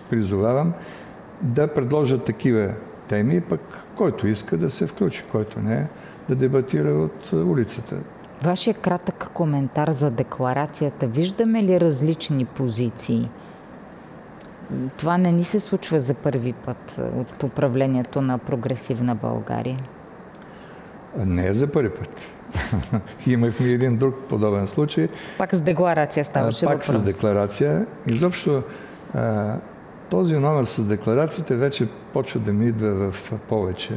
призовавам да предложат такива теми, пък който иска да се включи, който не, да дебатира от улицата. Вашия кратък коментар за декларацията. Виждаме ли различни позиции? Това не ни се случва за първи път от управлението на Прогресивна България. Не е за първи път. Имахме един друг подобен случай. Пак с декларация ставаше въпрос. Пак с декларация. Изобщо този номер с декларациите вече почва да ми идва в повече.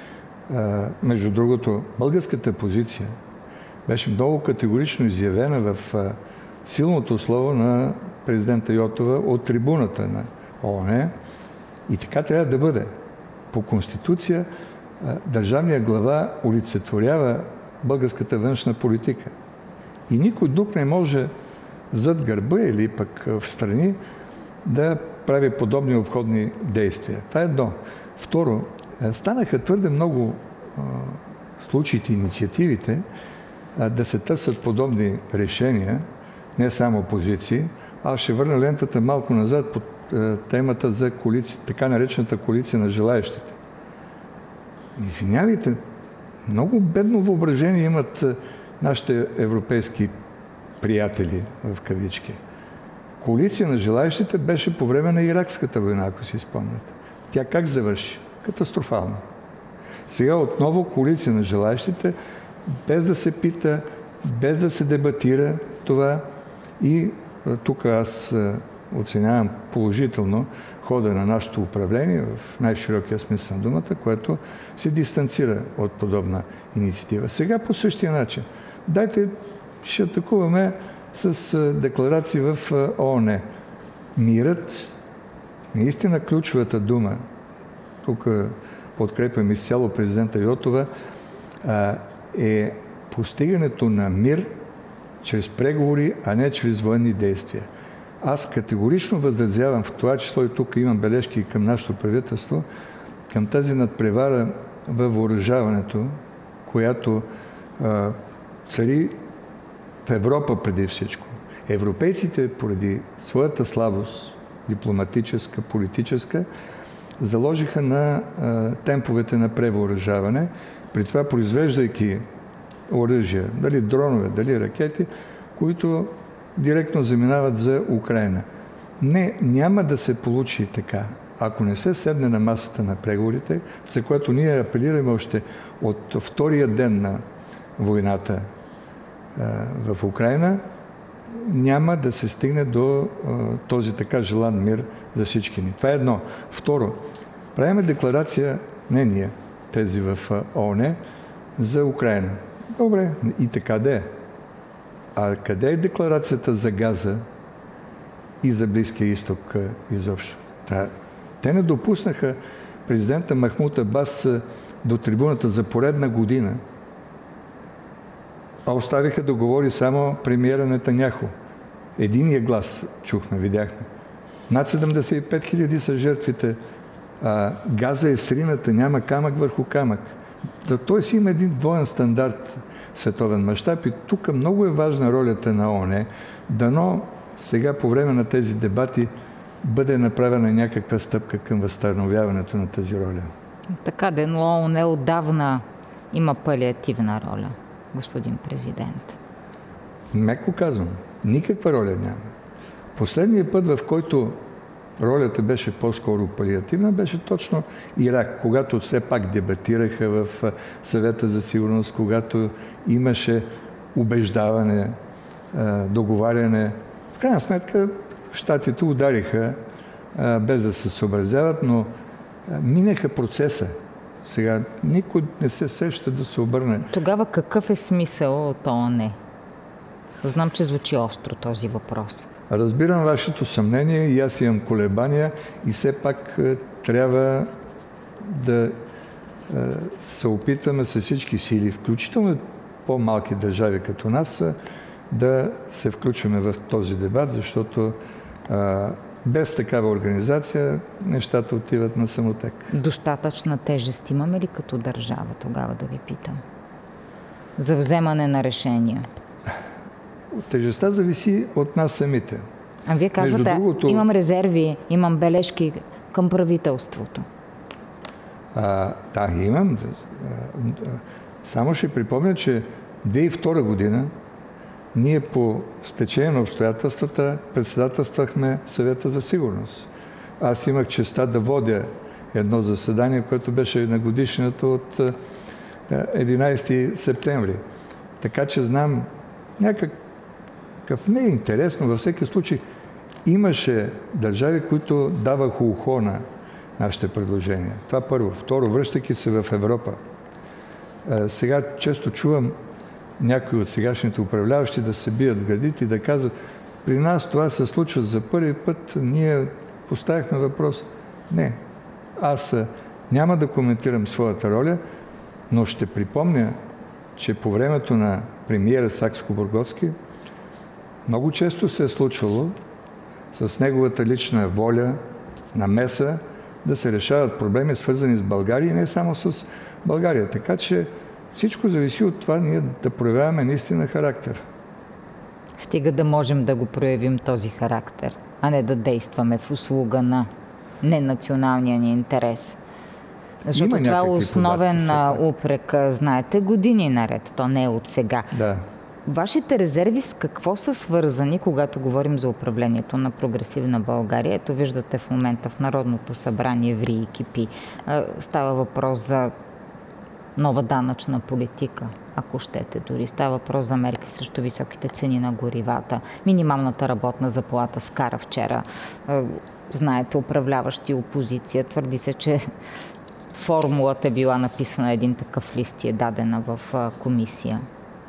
Между другото, българската позиция беше много категорично изявена в силното слово на президента Йотова от трибуната на ООН. И така трябва да бъде. По Конституция държавният глава олицетворява българската външна политика. И никой друг не може зад гърба или пък в страни да прави подобни обходни действия. Това е едно. Второ, станаха твърде много случаите, инициативите да се търсят подобни решения, не само позиции. Аз ще върна лентата малко назад под темата за коалиция, така наречената коалиция на желаещите. Извинявайте, много бедно въображение имат нашите европейски приятели, в кавички. Коалиция на желаещите беше по време на Иракската война, ако си спомняте. Тя как завърши? Катастрофално. Сега отново коалиция на желаещите, без да се пита, без да се дебатира това. И тук аз оценявам положително хода на нашето управление в най-широкия смисъл на думата, което се дистанцира от подобна инициатива. Сега по същия начин. Дайте, ще атакуваме с декларации в ООН. Мирът, наистина ключовата дума, тук подкрепям изцяло президента Йотова, е постигането на мир чрез преговори, а не чрез военни действия. Аз категорично възразявам, в това число и тук имам бележки към нашето правителство, към тази надпревара във въоръжаването, която цари в Европа преди всичко. Европейците, поради своята слабост, дипломатическа, политическа, заложиха на темповете на превъоръжаване, при това произвеждайки оръжия, дали дронове, дали ракети, които директно заминават за Украина. Не, няма да се получи така, ако не се седне на масата на преговорите, за което ние апелираме още от втория ден на войната в Украина, няма да се стигне до този така желан мир за всички ни. Това е едно. Второ, правиме декларация, не ние, тези в ООН, за Украина. Добре, и така да е. А къде е декларацията за Газа и за Близкия изток изобщо? Те не допуснаха президента Махмуд Абас до трибуната за поредна година, а оставиха да говори само премиера Нетаняху. Единия глас чухме, видяхме. Над 75 000 са жертвите. Газа е срината, няма камък върху камък. Той си има един двоен стандарт световен мащаб и тук много е важна ролята на ООН. Дано сега по време на тези дебати бъде направена някаква стъпка към възстановяването на тази роля. Така де, но ООН отдавна има палиативна роля, господин президент. Меко казвам, никаква роля няма. Последният път, в който ролята беше по-скоро палиативна, беше точно Ирак, когато все пак дебатираха в Съвета за сигурност, когато имаше убеждаване, договаряне. В крайна сметка, щатите удариха без да се съобразяват, но минаха процеса. Сега никой не се сеща да се обърне. Тогава какъв е смисъл от ООН? Знам, че звучи остро този въпрос. Разбирам вашето съмнение и аз имам колебания и все пак трябва да се опитваме с всички сили, включително по-малки държави като нас, да се включваме в този дебат, защото без такава организация нещата отиват на самотек. Достатъчна тежест имаме ли като държава, тогава да ви питам? За вземане на решения. Тежестта зависи от нас самите. А вие казвате, другото, имам резерви, имам бележки към правителството. Да, имам. Само ще припомня, че 2002 година ние по стечение на обстоятелствата председателствахме Съвета за сигурност. Аз имах честта да водя едно заседание, което беше на годишната от 11 септември. Така че знам някакъв не е интересно, във всеки случай имаше държави, които даваха ухо на нашите предложения. Това първо. Второ, връщайки се в Европа. Сега често чувам някои от сегашните управляващи да се бият в гърдите и да казват, при нас това се случва за първи път, ние поставихме въпрос. Не, аз няма да коментирам своята роля, но ще припомня, че по времето на премиера Сакскобургготски много често се е случвало с неговата лична воля, намеса, да се решават проблеми, свързани с България и не само с България. Така че всичко зависи от това ние да проявяваме наистина характер. Стига да можем да го проявим този характер, а не да действаме в услуга на ненационалния ни интерес. Защото това е основен упрек, знаете, години наред. То не е от сега. Да. Вашите резерви с какво са свързани, когато говорим за управлението на прогресивна България? Ето виждате в момента в Народното събрание ври и кипи. Става въпрос за нова данъчна политика, ако щете дори. Става въпрос за мерки срещу високите цени на горивата. Минималната работна заплата скара вчера. Знаете, управляващи опозиция. Твърди се, че формулата е била написана, един такъв лист и е дадена в комисия.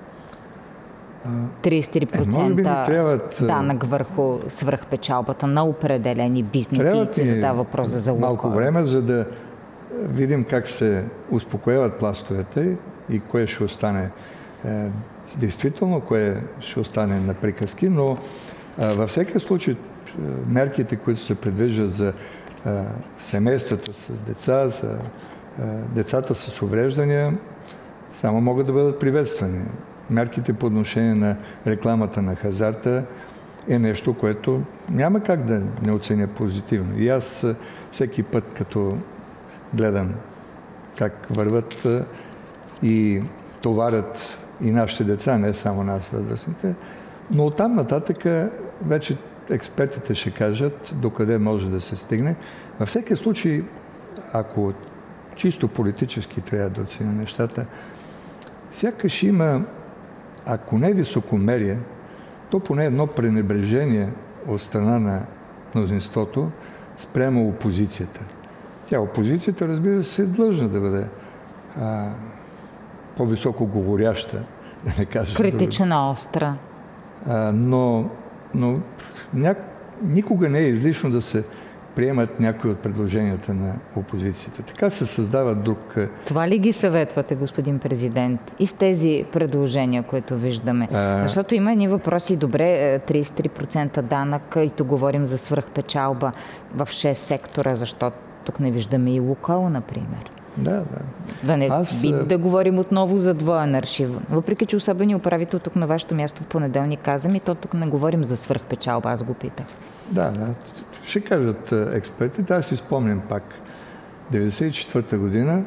33% данък върху свръхпечалбата на определени бизнеси и се задава въпрос за Лукойл. Малко време, за да видим как се успокояват пластовете и кое ще остане действително, кое ще остане на приказки, но във всеки случай мерките, които се предвиждат за семействата с деца, за децата с увреждания, само могат да бъдат приветствани. Мерките по отношение на рекламата на хазарта е нещо, което няма как да не оценя позитивно. И аз всеки път, като гледам как върват и товарят и нашите деца, не само нас, възрастните, но оттам нататък вече експертите ще кажат докъде може да се стигне. Във всеки случай, ако чисто политически трябва да оценя нещата, сякаш има, ако не високомерие, то поне едно пренебрежение от страна на мнозинството спрямо опозицията. Опозицията, разбира се, е длъжна да бъде по-високо говоряща, да не кажа. Критична, остра. Но никога не е излишно да се приемат някои от предложенията на опозицията. Така се създава друг... Това ли ги съветвате, господин президент? И с тези предложения, които виждаме? Защото има едни въпроси. Добре, 33% данък, и тук говорим за свръхпечалба в 6 сектора, защото тук не виждаме и Лукойл, например. Да. Да говорим отново за двоен аршив. Въпреки че особеният управител тук на вашето място в понеделник каза ми, то тук не говорим за свръхпечалба, аз го питах. Да. Ще кажат експертите. Аз си спомням пак. 1994 година,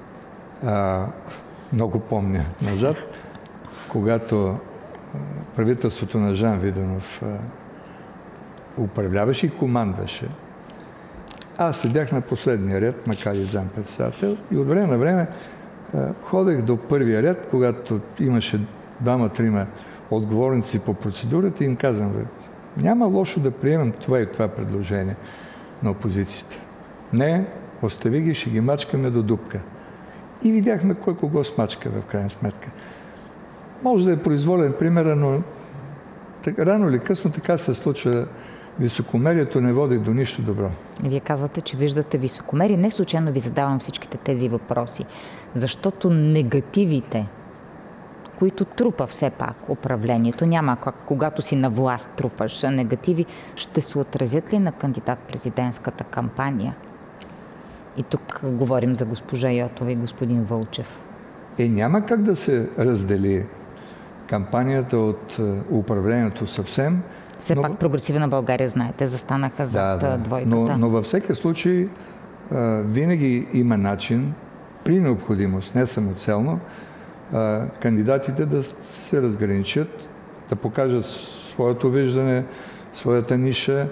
много помня назад, когато правителството на Жан Виденов управляваше и командваше. Аз седях на последния ред, макар и заместник-председател, и от време на време ходех до първия ред, когато имаше 2-3 отговорници по процедурата и им казвам, няма лошо да приемем това и това предложение на опозицията. Не, остави ги, ще ги мачкаме до дупка. И видяхме кой кого смачка в крайна сметка. Може да е произволен пример, но рано или късно така се случва. Високомерието не води до нищо добро. Вие казвате, че виждате високомерие. Не случайно ви задавам всичките тези въпроси. Защото негативите, които трупа все пак управлението, няма как, когато си на власт трупаш негативи, ще се отразят ли на кандидат-президентската кампания? И тук говорим за госпожа Йотова и господин Вълчев. Няма как да се раздели кампанията от управлението съвсем, Все пак Прогресивна България, знаете, застанаха зад двойката. Но във всеки случай винаги има начин, при необходимост, не самоцелно, кандидатите да се разграничат, да покажат своето виждане, своята ниша,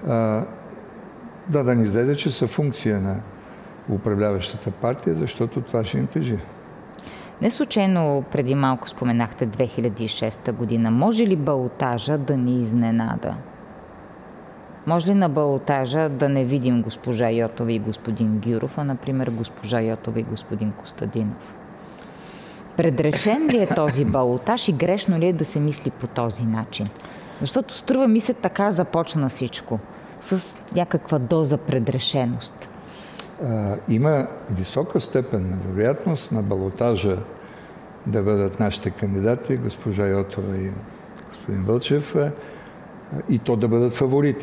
да не излезе, че са функция на управляващата партия, защото това ще им тежи. Не случайно преди малко споменахте 2006 година. Може ли балотажа да ни изненада? Може ли на балотажа да не видим госпожа Йотова и господин Гюров, а например госпожа Йотова и господин Костадинов? Предрешен ли е този балотаж и грешно ли е да се мисли по този начин? Защото струва ми се така започна всичко, с някаква доза предрешеност. Има висока степен на вероятност на балотажа да бъдат нашите кандидати, госпожа Йотова и господин Вълчев, и то да бъдат фаворити.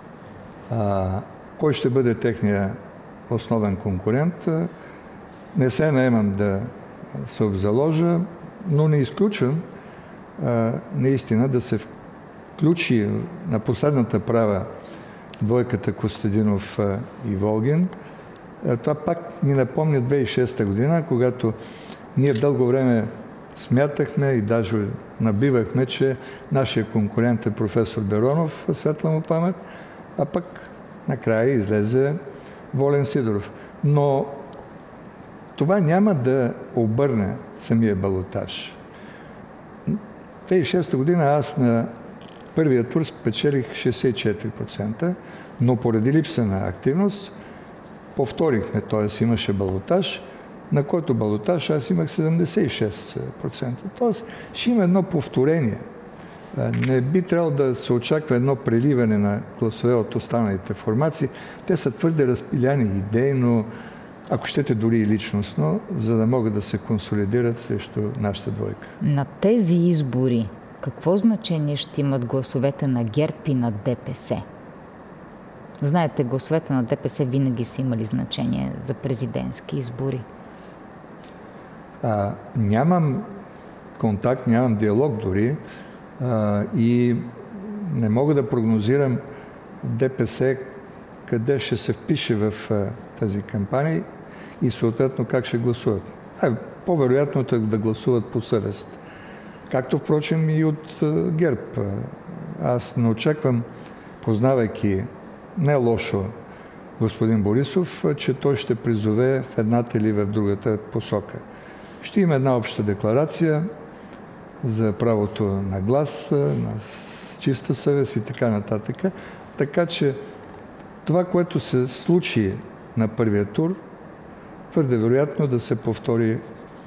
Кой ще бъде техния основен конкурент? Не се наемам да се обзаложа, но не изключвам наистина да се включи на последната права двойката Костадинов и Волгин. Това пак ми напомня 2006 година, когато ние дълго време смятахме и даже набивахме, че нашия конкурент е професор Беронов, светла му памет, а пък накрая излезе Волен Сидоров. Но това няма да обърне самия балотаж. 2006 година аз на първия тур спечелих 64%, но поради липса на активност повторихме, т.е. имаше балотаж, на който балотаж аз имах 76%. Т.е. ще има едно повторение. Не би трябвало да се очаква едно преливане на гласове от останалите формации. Те са твърде разпиляни идейно, ако щете дори и личностно, за да могат да се консолидират срещу нашата двойка. На тези избори какво значение ще имат гласовете на ГЕРБ и на ДПС? Знаете, гласовете на ДПС винаги са имали значение за президентски избори. Нямам контакт, нямам диалог дори и не мога да прогнозирам ДПС къде ще се впише в тази кампания и съответно как ще гласуват. По-вероятното е да гласуват по съвест. Както впрочем и от ГЕРБ. Аз не очаквам, познавайки не лошо господин Борисов, че той ще призове в едната или в другата посока. Ще има една обща декларация за правото на глас, на чиста съвест и така нататък. Така че това, което се случи на първия тур, твърде вероятно да се повтори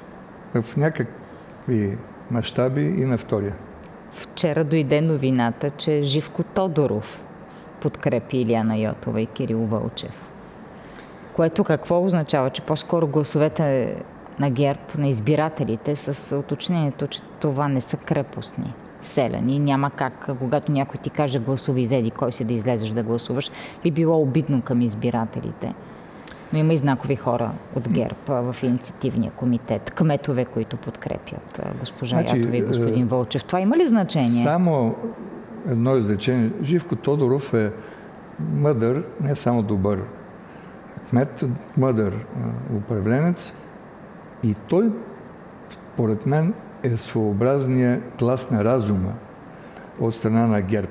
в някакви мащаби и на втория. Вчера дойде новината, че Живко Тодоров подкрепи Илияна Йотова и Кирил Вълчев. Което какво означава? Че по-скоро гласовете на ГЕРБ, на избирателите, с уточнението, че това не са крепостни селяни. Няма как, когато някой ти каже гласови, изеди кой си да излезеш да гласуваш, би било обидно към избирателите. Но има и знакови хора от ГЕРБ в инициативния комитет, кметове, които подкрепят госпожа Йотова и господин Вълчев. Това има ли значение? Само едно изречение. Живко Тодоров е мъдър, не само добър кмет, мъдър управленец и той, според мен, е своеобразния глас на разума от страна на ГЕРБ.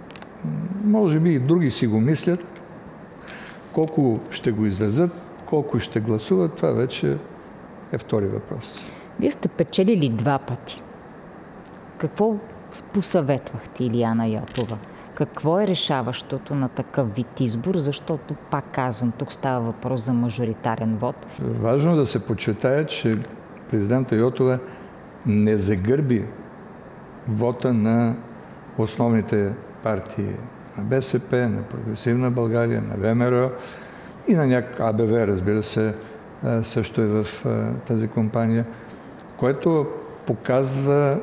Може би и други си го мислят. Колко ще го изразят, колко ще гласуват, това вече е втори въпрос. Вие сте печелили 2 пъти. Какво посъветвахте Илияна Йотова? Какво е решаващото на такъв вид избор? Защото, пак казвам, тук става въпрос за мажоритарен вод. Важно е да се подчертая, че президента Йотова не загърби вота на основните партии, на БСП, на Прогресивна България, на ВМРО и на АБВ, разбира се, също е в тази компания, което показва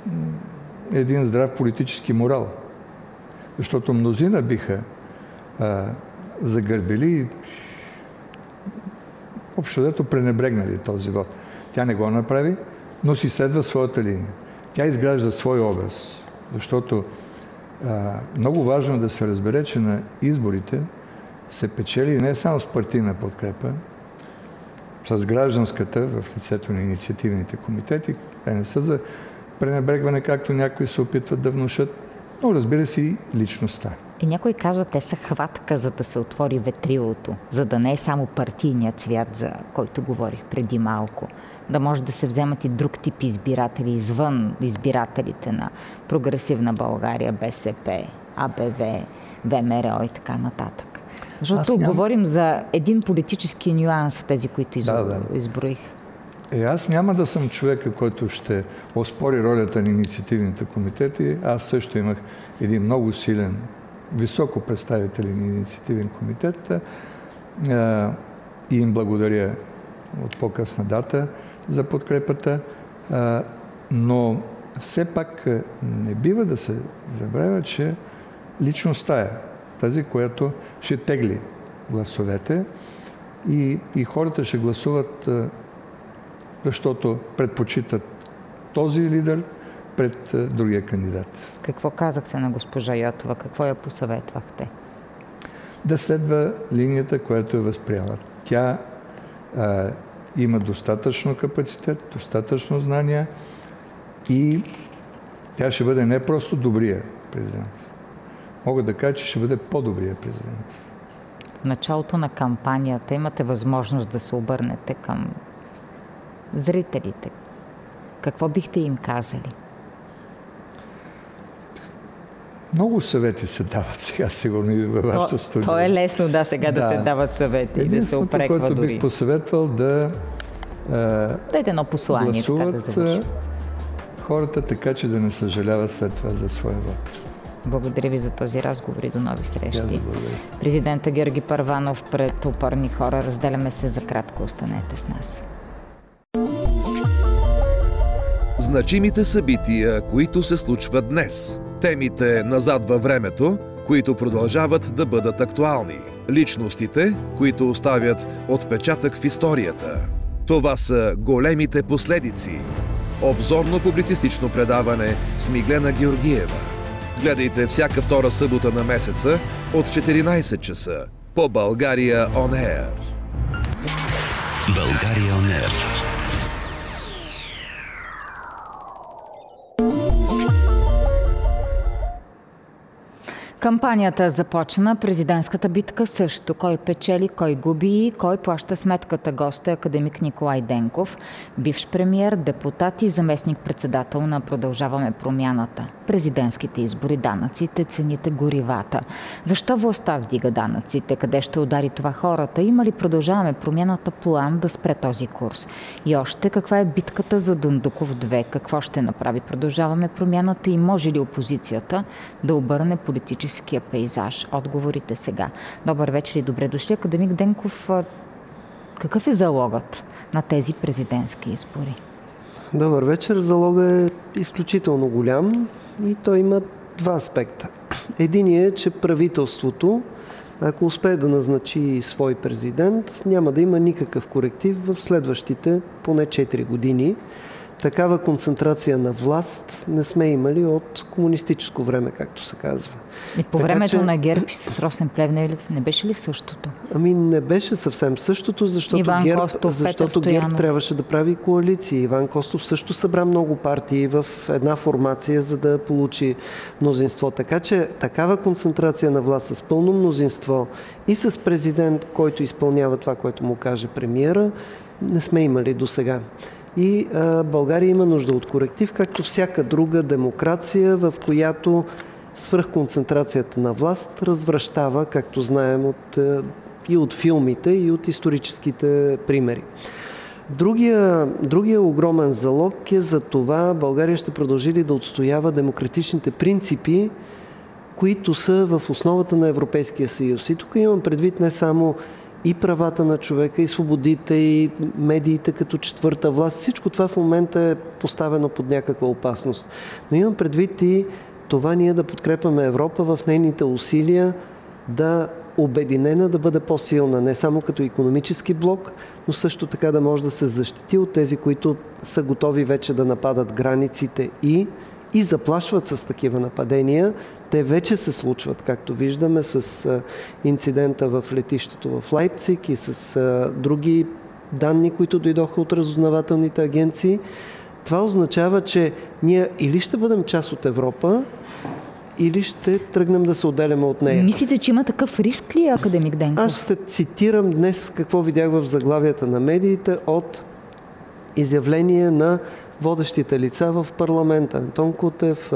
един здрав политически морал. Защото мнозина биха загърбили и общо дето пренебрегнали този вод. Тя не го направи, но си следва своята линия. Тя изгражда свой образ, защото много важно да се разбере, че на изборите се печели не само с партийна подкрепа, с гражданската в лицето на инициативните комитети. Те не са за пренебрегване, както някои се опитват да внушат, но разбира се и личността. И някой казва, те са хватка, за да се отвори ветрилото, за да не е само партийният цвят, за който говорих преди малко. Да може да се вземат и друг тип избиратели, извън избирателите на Прогресивна България, БСП, АБВ, ВМРО и така нататък. Защото говорим за един политически нюанс в тези, които изброих. Аз няма да съм човека, който ще оспори ролята на инициативните комитети. Аз също имах един много силен, високо представителен инициативен комитет и им благодаря от по-късна дата за подкрепата, но все пак не бива да се забравя, че личността е тази, която ще тегли гласовете и хората ще гласуват, защото предпочитат този лидер пред другия кандидат. Какво казахте на госпожа Йотова? Какво я посъветвахте? Да следва линията, която е възприела. Тя има достатъчно капацитет, достатъчно знания и тя ще бъде не просто добрия президент. Мога да кажа, че ще бъде по-добрия президент. В началото на кампанията имате възможност да се обърнете към зрителите. Какво бихте им казали? Много съвети се дават сега, сигурно и във вашето студио. То е лесно, сега да се дават съвети и да се упреква което дори. Бих посъветвал да дайте едно послание, гласуват така да хората така, че да не съжаляват след това за своя вот. Благодаря ви за този разговор и до нови срещи. Президента Георги Първанов пред опорни хора. Разделяме се за кратко. Останете с нас. Значимите събития, които се случват днес. Темите назад във времето, които продължават да бъдат актуални. Личностите, които оставят отпечатък в историята. Това са големите последици. Обзорно-публицистично предаване с Миглена Георгиева. Гледайте всяка втора събота на месеца от 14 часа по България On Air. България On Air. Кампанията започна, президентската битка също. Кой печели, кой губи, кой плаща сметката? Гост е академик Николай Денков, бивш премиер, депутат и заместник-председател на Продължаваме промяната. Президентските избори, данъците, цените, горивата. Защо властта вдига данъците? Къде ще удари това хората? Има ли Продължаваме промяната план да спре този курс? И още, каква е битката за Дондуков 2? Какво ще направи Продължаваме промяната и може ли опозицията да обърне политически пейзаж? Отговорите сега. Добър вечер и добре дошли. Академик Денков, какъв е залогът на тези президентски избори? Добър вечер. Залогът е изключително голям и той има два аспекта. Единият е, че правителството, ако успее да назначи свой президент, няма да има никакъв коректив в следващите поне 4 години. Такава концентрация на власт не сме имали от комунистическо време, както се казва. И по времето на ГЕРБ и с Росен Плевнелиев не беше ли същото? Ами не беше съвсем същото, защото ГЕРБ трябваше да прави коалиции. Иван Костов също събра много партии в една формация, за да получи мнозинство. Така че такава концентрация на власт с пълно мнозинство и с президент, който изпълнява това, което му каже премиера, не сме имали досега. И България има нужда от коректив, както всяка друга демокрация, в която свръхконцентрацията на власт развращава, както знаем и от филмите, и от историческите примери. Другия огромен залог е за това България ще продължи ли да отстоява демократичните принципи, които са в основата на Европейския съюз. И тук имам предвид не само и правата на човека, и свободите, и медиите като четвърта власт. Всичко това в момента е поставено под някаква опасност. Но имам предвид и това ние да подкрепяме Европа в нейните усилия да обединена, да бъде по-силна, не само като икономически блок, но също така да може да се защити от тези, които са готови вече да нападат границите и и заплашват с такива нападения. Те вече се случват, както виждаме, с инцидента в летището в Лайпциг и с други данни, които дойдоха от разузнавателните агенции. Това означава, че ние или ще бъдем част от Европа, или ще тръгнем да се отделяме от нея. Мислите, че има такъв риск ли, академик Денков? Аз ще цитирам днес какво видях в заглавията на медиите от изявление на водещите лица в парламента. Антон Кутев,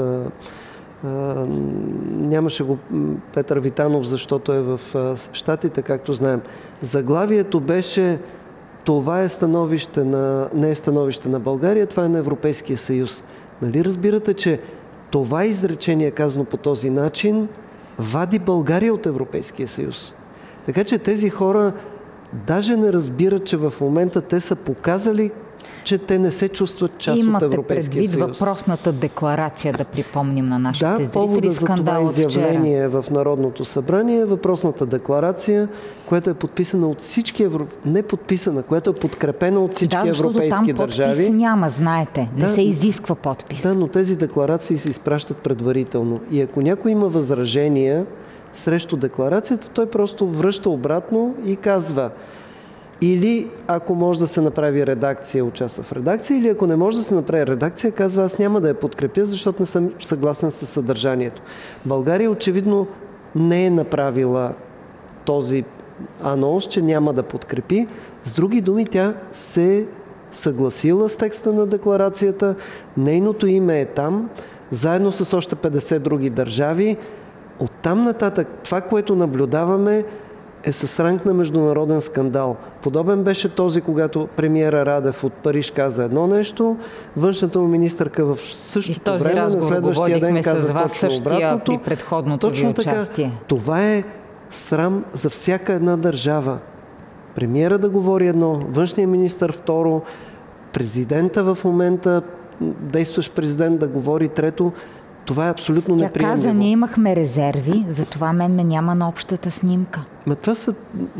нямаше го Петър Витанов, защото е в Щатите, както знаем. Заглавието беше: това е становище не е становище на България, това е на Европейския съюз. Нали разбирате, че това изречение, казано по този начин, вади България от Европейския съюз. Така че тези хора даже не разбират, че в момента те са показали, че те не се чувстват част от Европейския съюз. Имате предвид въпросната декларация, да припомним на нашите зрители. Да, повода за това изявление в Народното събрание е въпросната декларация, която е подписана от всички не подписана, която е подкрепена от всички европейски държави. Подпис няма, знаете. Не се изисква подпис. Да, но тези декларации се изпращат предварително. И ако някой има възражения срещу декларацията, той просто връща обратно и казва: или ако може да се направи редакция, участва в редакция, или ако не може да се направи редакция, казва: аз няма да я подкрепя, защото не съм съгласен с съдържанието. България очевидно не е направила този анонс, че няма да подкрепи. С други думи, тя се съгласила с текста на декларацията, нейното име е там, заедно с още 50 други държави. Оттам нататък това, което наблюдаваме, е с ранг на международен скандал. Подобен беше този, когато премиера Радев от Париж каза едно нещо, външната му министърка в същото време на следващия ден каза точно обратното. При предходното ви участие. Така, това е срам за всяка една държава. Премиера да говори едно, външният министър второ, президента в момента, действащ президент да говори трето. Това е абсолютно неприемливо. Тя каза: ние имахме резерви, затова мен ме няма на общата снимка. Това са...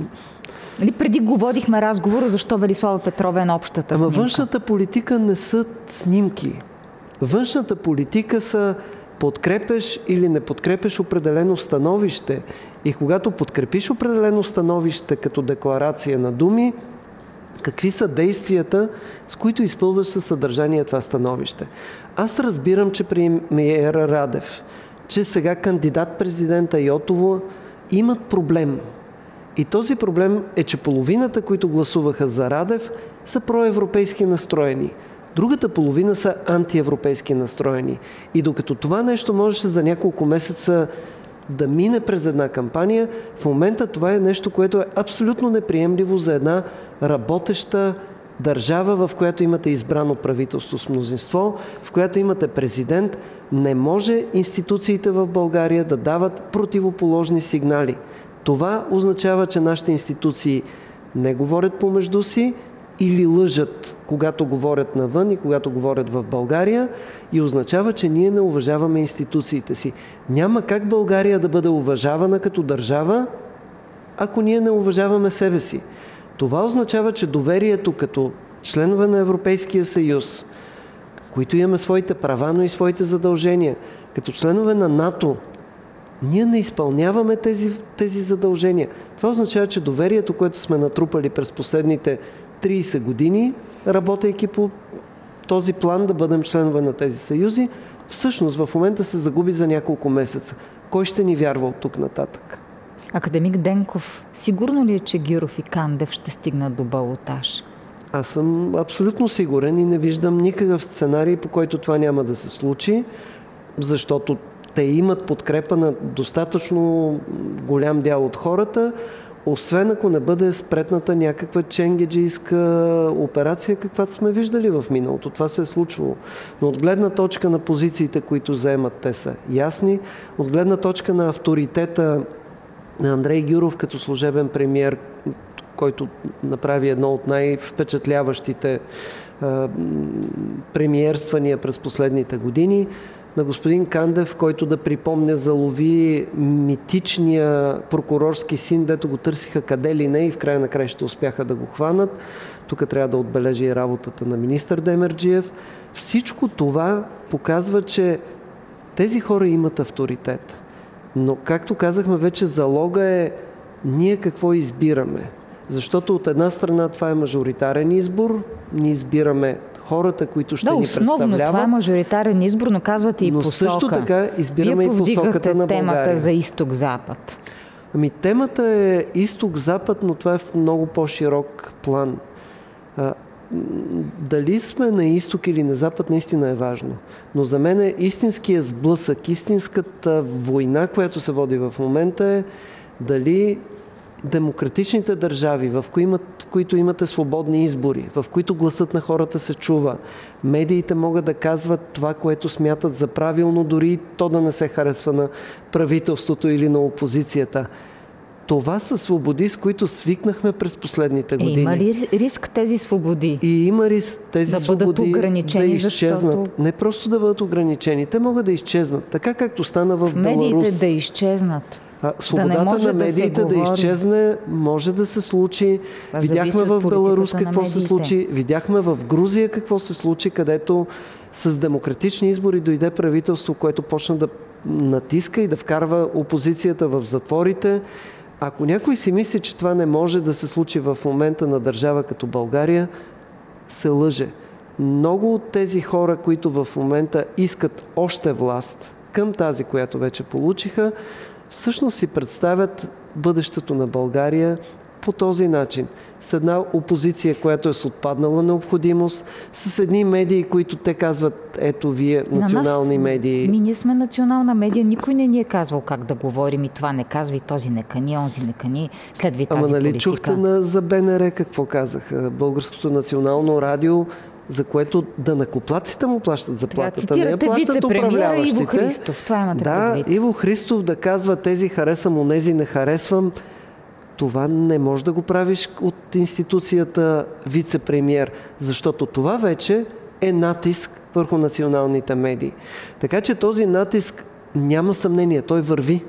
Преди го водихме разговор, защо Велислава Петрова е на общата снимка. Външната политика не са снимки. Външната политика са подкрепеш или не подкрепеш определено становище. И когато подкрепиш определено становище като декларация на думи, какви са действията, с които изпълваш със съдържание това становище. Аз разбирам, че премиера Радев, че сега кандидат-президента Йотова имат проблем. И този проблем е, че половината, които гласуваха за Радев, са проевропейски настроени. Другата половина са антиевропейски настроени. И докато това нещо можеше за няколко месеца да мине през една кампания, в момента това е нещо, което е абсолютно неприемливо за една работеща държава, в която имате избрано правителство с мнозинство, в която имате президент. Не може институциите в България да дават противоположни сигнали. Това означава, че нашите институции не говорят помежду си или лъжат, когато говорят навън и когато говорят в България, и означава, че ние не уважаваме институциите си. Няма как България да бъде уважавана като държава, ако ние не уважаваме себе си. Това означава, че доверието като членове на Европейския съюз, които имаме своите права, но и своите задължения, като членове на НАТО, ние не изпълняваме тези задължения. Това означава, че доверието, което сме натрупали през последните 30 години, работейки по този план да бъдем членове на тези съюзи, всъщност в момента се загуби за няколко месеца. Кой ще ни вярва от тук нататък? Академик Денков, сигурно ли е, че Гюров и Кандев ще стигнат до балотаж? Аз съм абсолютно сигурен и не виждам никакъв сценарий, по който това няма да се случи, защото те имат подкрепа на достатъчно голям дял от хората, освен ако не бъде спретната някаква ченгеджийска операция, каквато сме виждали в миналото. Това се е случвало. Но от гледна точка на позициите, които заемат, те са ясни. От гледна точка на авторитета на Андрей Гюров като служебен премиер, който направи едно от най-впечатляващите премиерствания през последните години, на господин Кандев, който да припомня, залови митичния прокурорски син, дето го търсиха къде ли не и в края на краищата успяха да го хванат. Тук трябва да отбележи и работата на министър Демерджиев. Всичко това показва, че тези хора имат авторитет. Но, както казахме вече, залога е ние какво избираме. Защото от една страна това е мажоритарен избор, ние избираме хората, които ще ни представляват. Да, основно това е мажоритарен избор, но казвате и посока. Но също така избираме и посоката на България. Темата за изток-запад. Ами темата е изток-запад, но това е в много по-широк план. Дали сме на изток или на запад, наистина е важно. Но за мен е истинския сблъсък, истинската война, която се води в момента е дали демократичните държави, в които имате свободни избори, в които гласът на хората се чува, медиите могат да казват това, което смятат за правилно, дори то да не се харесва на правителството или на опозицията. Това са свободи, с които свикнахме през последните години. Има ли риск тези свободи? И има риск тези да свободи бъдат ограничени, да изчезнат. защото... Не просто да бъдат ограничени, те могат да изчезнат. Така както стана в Беларус. Медиите да изчезнат. Свободата на медиите да изчезне може да се случи. Видяхме в Беларус какво се случи. Видяхме в Грузия какво се случи, където с демократични избори дойде правителство, което почна да натиска и да вкарва опозицията в затворите. Ако някой си мисли, че това не може да се случи в момента на държава като България, се лъже. Много от тези хора, които в момента искат още власт към тази, която вече получиха, всъщност си представят бъдещето на България по този начин. С една опозиция, която е с отпаднала необходимост, с едни медии, които те казват, ето вие, национални медии. Ние сме национална медия, никой не ни е казвал как да говорим и това не казва, и този не кани, онзи не кани, следва и тази политика. Ама нали чухте за БНР какво казаха? Българското национално радио, за което данъкоплатците му плащат заплатата. Не я плащат управляващите. Иво Христов, това имате предвид. Да, Иво Христов да казва тези харесвам, онези не харесвам, това не можеш да го правиш от институцията вице-премиер, защото това вече е натиск върху националните медии. Така че този натиск няма съмнение, той върви.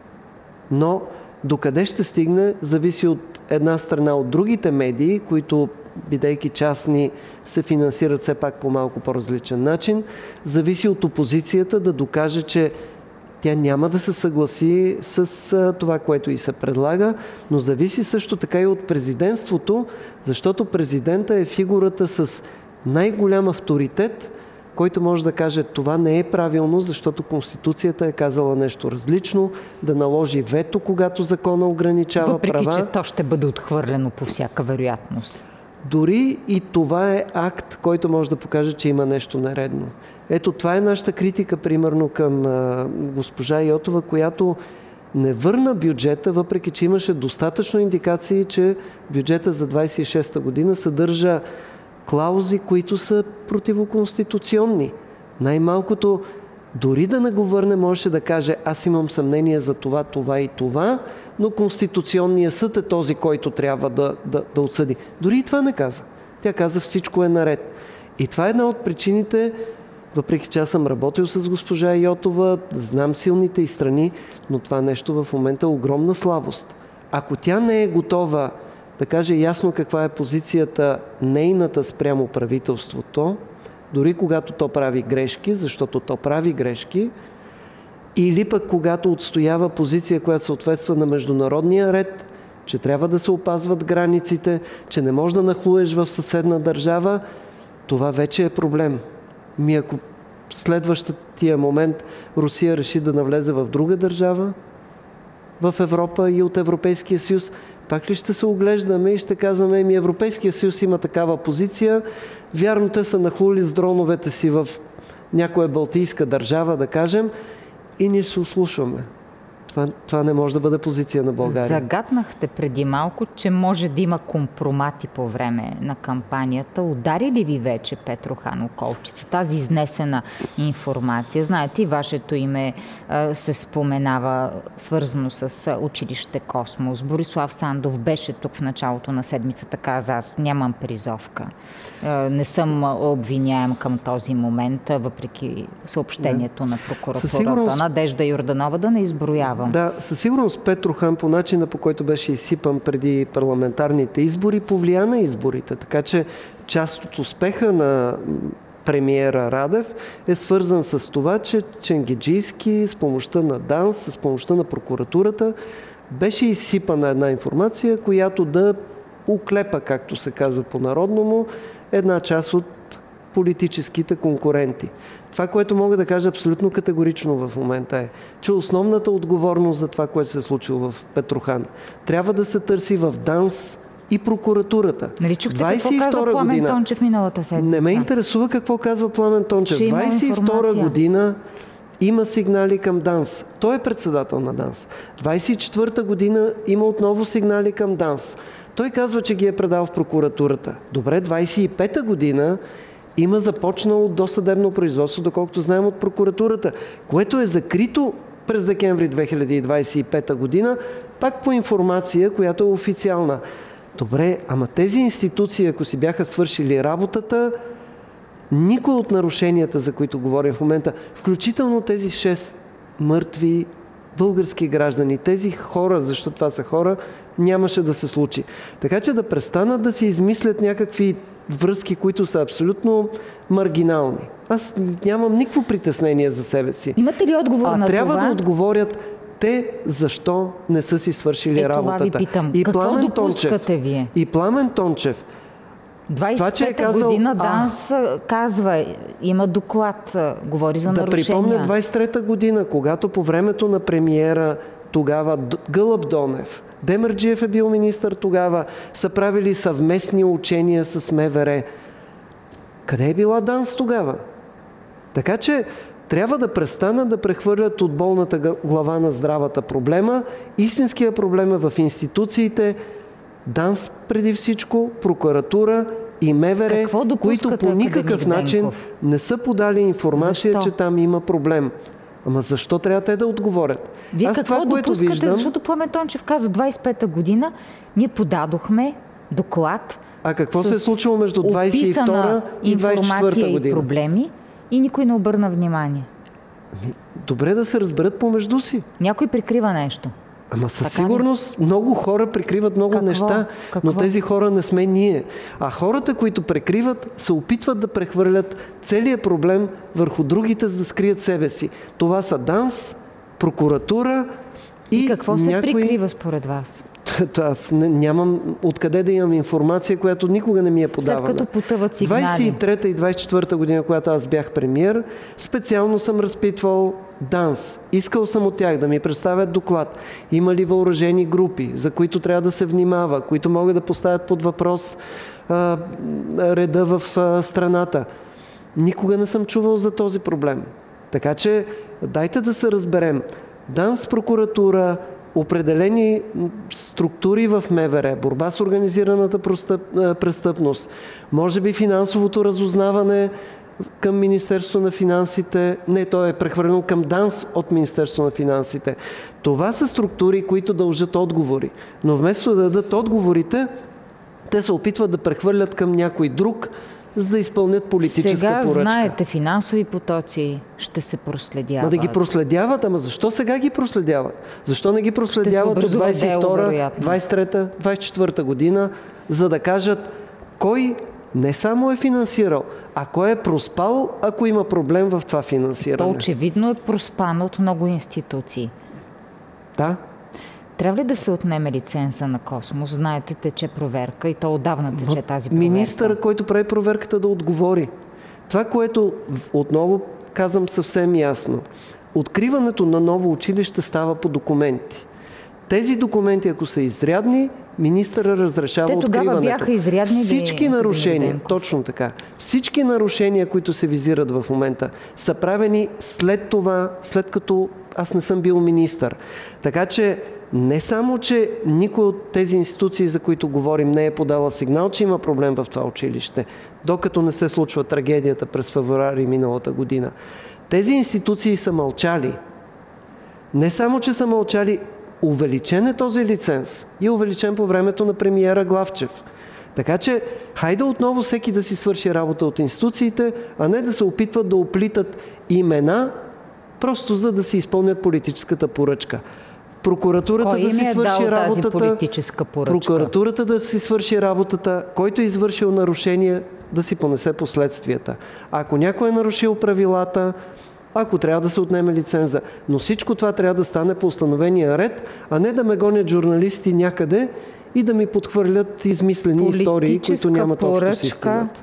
Но докъде ще стигне, зависи от една страна от другите медии, които, бидейки частни, се финансират все пак по малко по-различен начин. Зависи от опозицията да докаже, че тя няма да се съгласи с това, което и се предлага, но зависи също така и от президентството, защото президента е фигурата с най-голям авторитет, който може да каже това не е правилно, защото Конституцията е казала нещо различно, да наложи вето, когато закона ограничава права. Въпреки, че то ще бъде отхвърлено по всяка вероятност. Дори и това е акт, който може да покаже, че има нещо нередно. Ето това е нашата критика, примерно към госпожа Йотова, която не върна бюджета, въпреки че имаше достатъчно индикации, че бюджета за 26-та година съдържа клаузи, които са противоконституционни. Най-малкото, дори да не го върне, можеше да каже, аз имам съмнение за това, това и това, но Конституционният съд е този, който трябва да отсъди. Дори и това не каза. Тя каза, всичко е наред. И това е една от причините, въпреки че аз съм работил с госпожа Йотова, знам силните й страни, но това нещо в момента е огромна слабост. Ако тя не е готова да каже ясно каква е позицията нейната спрямо правителството, дори когато то прави грешки, защото то прави грешки, или пък когато отстоява позиция, която съответства на международния ред, че трябва да се опазват границите, че не можеш да нахлуеш в съседна държава, това вече е проблем. Ако следващия момент Русия реши да навлезе в друга държава, в Европа и от Европейския съюз, пак ли ще се оглеждаме и ще казваме, Европейския съюз има такава позиция, вярно те са нахлули с дроновете си в някоя балтийска държава, да кажем, и ние се ослушваме. Това не може да бъде позиция на България. Загатнахте преди малко, че може да има компромати по време на кампанията. Удари ли ви вече Петрохан околчица? Тази изнесена информация. Знаете, и вашето име се споменава, свързано с училище Космос. Борислав Сандов беше тук в началото на седмицата, каза: аз нямам призовка. Не съм обвиняем към този момент, въпреки съобщението на прокуратурата. Надежда Йорданова, да не изброявам. Да, със сигурност Петрохан, по начина, по който беше изсипан преди парламентарните избори, повлия на изборите. Така че част от успеха на премиера Радев е свързан с това, че Ченгеджийски с помощта на ДАНС, с помощта на прокуратурата беше изсипана една информация, която да уклепа, както се казва по-народному, една част от политическите конкуренти. Това, което мога да кажа абсолютно категорично в момента е, че основната отговорност за това, което се е случило в Петрохан, трябва да се търси в ДАНС и прокуратурата. Нали чухте какво казва Пламен Тончев миналата седмица? Не ме интересува какво казва Пламен Тончев. 22 година има сигнали към ДАНС. Той е председател на ДАНС. 24 година има отново сигнали към ДАНС. Той казва, че ги е предал в прокуратурата. Добре, 25-та година има започнало досъдебно производство, доколкото знаем, от прокуратурата, което е закрито през декември 2025 година, пак по информация, която е официална. Добре, ама тези институции, ако си бяха свършили работата, никой от нарушенията, за които говорим в момента, включително тези 6 мъртви български граждани, тези хора, защото това са хора, нямаше да се случи. Така че да престанат да си измислят някакви връзки, които са абсолютно маргинални. Аз нямам никакво притеснение за себе си. Имате ли отговор на това? Трябва да отговорят те защо не са си свършили работата. Това ви питам. И какво допускате вие? И Пламен Тончев. 25-та година ДАНС казва, има доклад, говори за нарушения. Да припомня 23-та година, когато по времето на премиера тогава Гълъб Донев, Демерджиев е бил министър тогава, са правили съвместни учения с МВР. Къде е била ДАНС тогава? Така че трябва да престанат да прехвърлят от болната глава на здравата проблема. Истинският проблем е в институциите, ДАНС преди всичко, прокуратура и МВР, които по никакъв начин не са подали информация, че там има проблем. Ама защо трябва те да отговорят? Вие какво допускате? Защото Пламен Тончев каза 25-та година, ние подадохме доклад. А какво се е случило между 22-та и 24-та година? И проблеми и никой не обърна внимание. Добре да се разберат помежду си. Някой прикрива нещо. Ама със сигурност много хора прикриват много неща, но тези хора не сме ние. А хората, които прикриват, се опитват да прехвърлят целият проблем върху другите, за да скрият себе си. Това са ДАНС, прокуратура и какво се прикрива според вас? Аз нямам откъде да имам информация, която никога не ми е подавана. След като потъват сигнали. 23-та и 24-та година, когато аз бях премиер, специално съм разпитвал ДАНС. Искал съм от тях да ми представят доклад. Има ли въоръжени групи, за които трябва да се внимава, които могат да поставят под въпрос реда в страната. Никога не съм чувал за този проблем. Така че дайте да се разберем. ДАНС, прокуратура, определени структури в МВР, борба с организираната престъпност, може би финансовото разузнаване към Министерство на финансите, то е прехвърлено към ДАНС от Министерство на финансите. Това са структури, които дължат отговори. Но вместо да дадат отговорите, те се опитват да прехвърлят към някой друг, за да изпълнят политическа поръчка. Сега знаете, финансови потоци ще се проследяват. Да ги проследяват, ама защо сега ги проследяват? Защо не ги проследяват от 22, 23, 24 година, за да кажат кой не само е финансирал, а кой е проспал, ако има проблем в това финансиране? То очевидно е проспано от много институции. Да. Трябва ли да се отнеме лиценза на Космос? Знаете, тече проверка и то отдавна тече тази проверка. Министър, който прави проверката, да отговори. Това, което отново казвам съвсем ясно. Откриването на ново училище става по документи. Тези документи, ако са изрядни, министъра разрешава откриването. Те тогава бяха изрядни. Всички нарушения, точно така, всички нарушения, които се визират в момента, са правени след това, след като аз не съм бил министър. Така че не само, че никой от тези институции, за които говорим, не е подала сигнал, че има проблем в това училище, докато не се случва трагедията през февруари миналата година. Тези институции са мълчали. Не само, че са мълчали, увеличен е този лиценз и увеличен по времето на премиера Главчев. Така че, хайде отново всеки да си свърши работа от институциите, а не да се опитват да оплитат имена, просто за да си изпълнят политическата поръчка. Прокуратурата да си свърши работата, прокуратурата да си свърши работата, който е извършил нарушение, да си понесе последствията. Ако някой е нарушил правилата, ако трябва да се отнеме лиценза. Но всичко това трябва да стане по установения ред, а не да ме гонят журналисти някъде и да ми подхвърлят измислени истории, които нямат общо с истината.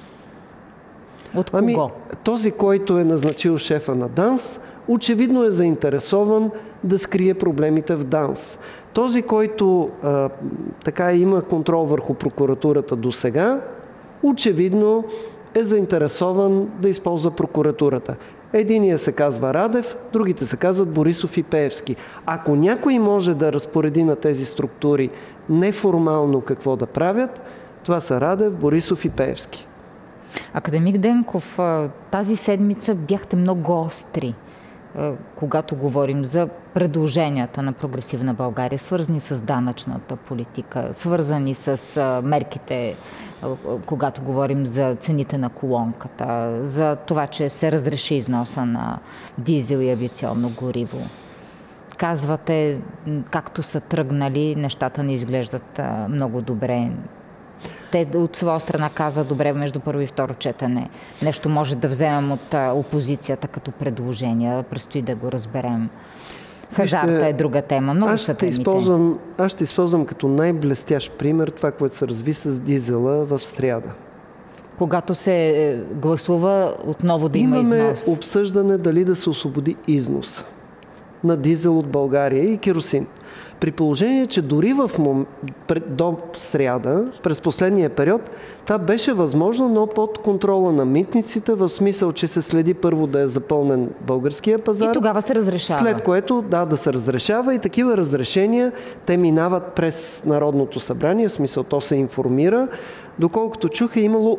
От кого? Този, който е назначил шефа на ДАНС, очевидно е заинтересован да скрие проблемите в ДАНС. Този, който така има контрол върху прокуратурата до сега, очевидно е заинтересован да използва прокуратурата. Единият се казва Радев, другите се казват Борисов и Пеевски. Ако някой може да разпореди на тези структури неформално какво да правят, това са Радев, Борисов и Пеевски. Академик Денков, тази седмица бяхте много остри, когато говорим за предложенията на Прогресивна България, свързани с данъчната политика, свързани с мерките, когато говорим за цените на колонката, за това, че се разреши износа на дизел и авиационно гориво. Казвате, както са тръгнали, нещата не изглеждат много добре. Те от своя страна казват, добре, между първо и второ четене нещо може да вземем от опозицията като предложение. Предстои да го разберем. Хазарта е друга тема. Много са темите. Аз ще използвам като най-блестящ пример това, което се разви с дизела в сряда. Когато се гласува отново да има износ. Имаме обсъждане дали да се освободи износ на дизел от България и керосин. При положение, че дори до сряда, през последния период, това беше възможно, но под контрола на митниците, в смисъл, че се следи първо да е запълнен българския пазар. И тогава се разрешава. След което, да се разрешава и такива разрешения, те минават през Народното събрание, в смисъл, то се информира. Доколкото чух, е имало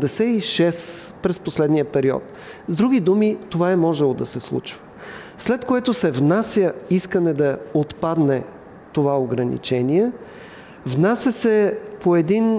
86 през последния период. С други думи, това е можело да се случва. След което се внася искане да отпадне това ограничение, внася се по един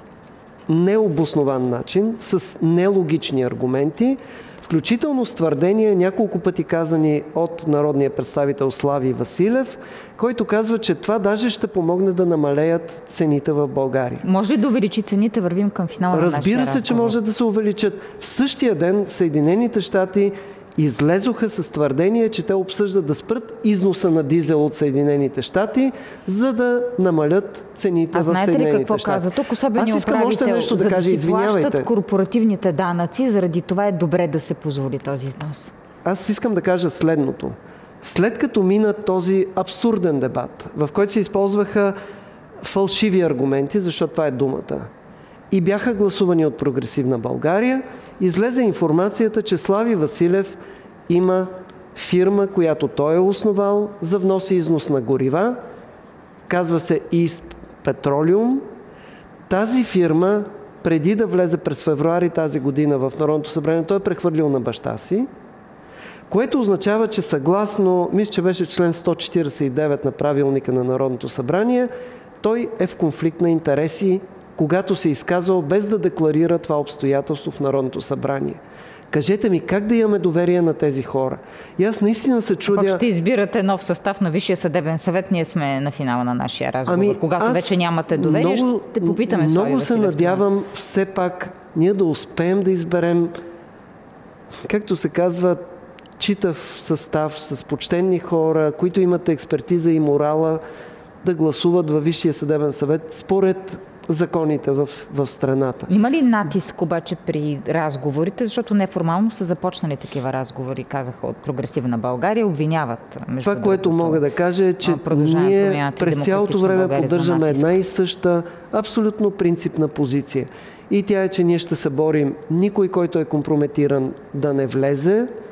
необоснован начин, с нелогични аргументи, включително с твърдения, няколко пъти казани от народния представител Слави Василев, който казва, че това даже ще помогне да намалеят цените в България. Може ли да увеличи цените? Вървим към финала на нашия разговор. Разбира се, че може да се увеличат. В същия ден Съединените щати излезоха с твърдение, че те обсъждат да спрат износа на дизел от Съединените щати, за да намалят цените в Съединените щати. Знаете ли какво каза тук? Особено управител, за да си плащат корпоративните данъци, заради това е добре да се позволи този износ. Аз искам да кажа следното. След като мина този абсурден дебат, в който се използваха фалшиви аргументи, защото това е думата, и бяха гласувани от Прогресивна България, излезе информацията, че Слави Василев има фирма, която той е основал за внос и износ на горива. Казва се East Petroleum. Тази фирма, преди да влезе през февруари тази година в Народното събрание, той е прехвърлил на баща си, което означава, че съгласно, мисля, че беше член 149 на правилника на Народното събрание, той е в конфликт на интереси, когато се изказал без да декларира това обстоятелство в Народното събрание. Кажете ми, как да имаме доверие на тези хора? И аз наистина се чудя... Пак ще избирате нов състав на Висшия съдебен съвет, ние сме на финала на нашия разговор. Когато вече нямате доверие, ще попитаме Слави Много Василев. Се надявам все пак ние да успеем да изберем, както се казва, читав състав с почтенни хора, които имат експертиза и морала да гласуват във Висшия съдебен съвет според законите в страната. Има ли натиск обаче при разговорите, защото неформално са започнали такива разговори, казаха от Прогресивна България, обвиняват. Това, което мога да кажа е, че ние през цялото време поддържаме една и съща абсолютно принципна позиция. И тя е, че ние ще се борим никой, който е компрометиран, да не влезе.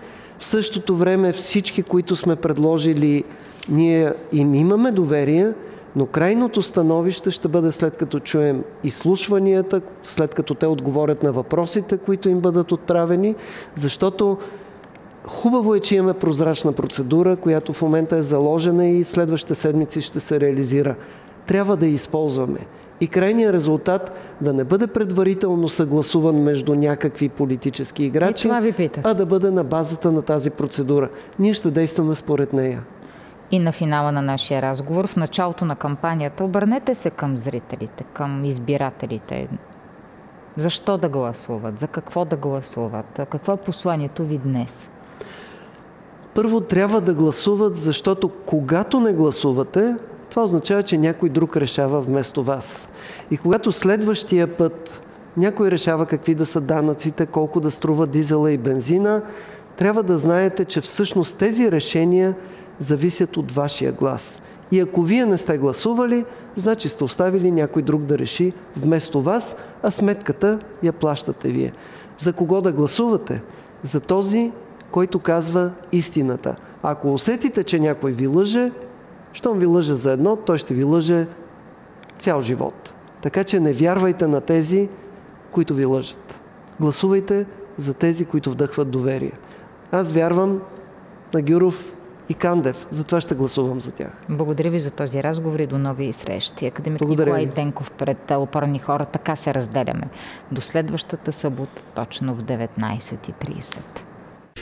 В същото време всички, които сме предложили, ние им имаме доверие, но крайното становище ще бъде след като чуем изслушванията, след като те отговорят на въпросите, които им бъдат отправени, защото хубаво е, че имаме прозрачна процедура, която в момента е заложена и следващите седмици ще се реализира. Трябва да я използваме. И крайният резултат да не бъде предварително съгласуван между някакви политически играчи, а да бъде на базата на тази процедура. Ние ще действаме според нея. И на финала на нашия разговор, в началото на кампанията, обърнете се към зрителите, към избирателите. Защо да гласуват? За какво да гласуват? Какво е посланието ви днес? Първо трябва да гласуват, защото когато не гласувате, това означава, че някой друг решава вместо вас. И когато следващия път някой решава какви да са данъците, колко да струва дизела и бензина, трябва да знаете, че всъщност тези решения зависят от вашия глас. И ако вие не сте гласували, значи сте оставили някой друг да реши вместо вас, а сметката я плащате вие. За кого да гласувате? За този, който казва истината. Ако усетите, че някой ви лъже, щом ви лъже за едно, той ще ви лъже цял живот. Така че не вярвайте на тези, които ви лъжат. Гласувайте за тези, които вдъхват доверие. Аз вярвам на Гюров и Кандев, затова ще гласувам за тях. Благодаря ви за този разговор и до нови срещи. Академик Николай Денков пред Опорни хора. Така се разделяме. До следващата събота, точно в 19:30.